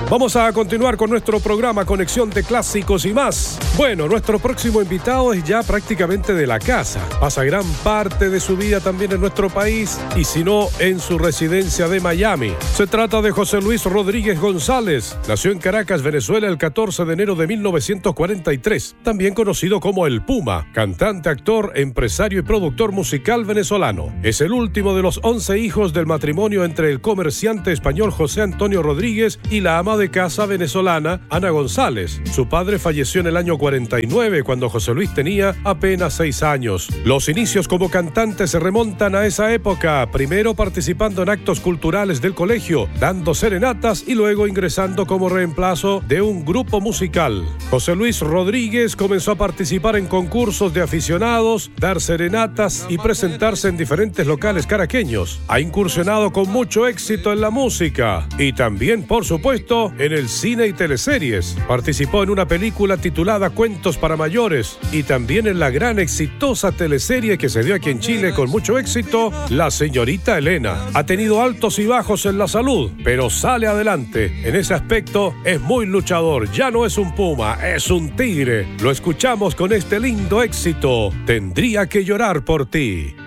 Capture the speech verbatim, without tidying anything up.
Vamos a continuar con nuestro programa Conexión de Clásicos y más. Bueno, nuestro próximo invitado es ya prácticamente de la casa. Pasa gran parte de su vida también en nuestro país y si no, en su residencia de Miami. Se trata de José Luis Rodríguez González. Nació en Caracas, Venezuela, el catorce de enero de mil novecientos cuarenta y tres. También conocido como El Puma. Cantante, actor, empresario y productor musical venezolano. Es el último de los once hijos del matrimonio entre el comerciante español José Antonio Rodríguez y la ama de casa venezolana Ana González. Su padre falleció en el año cuarenta y nueve cuando José Luis tenía apenas seis años. Los inicios como cantante se remontan a esa época, primero participando en actos culturales del colegio, dando serenatas y luego ingresando como reemplazo de un grupo musical. José Luis Rodríguez comenzó a participar en concursos de aficionados, dar serenatas y presentarse en diferentes locales caraqueños. Ha incursionado con mucho éxito en la música y también, por supuesto, en el cine y teleseries. Participó en una película titulada Cuentos para Mayores y también en la gran exitosa teleserie que se dio aquí en Chile con mucho éxito, La Señorita Elena. Ha tenido altos y bajos en la salud, pero sale adelante. En ese aspecto es muy luchador. Ya no es un puma, es un tigre. Lo escuchamos con este lindo éxito, Tendría que llorar por ti.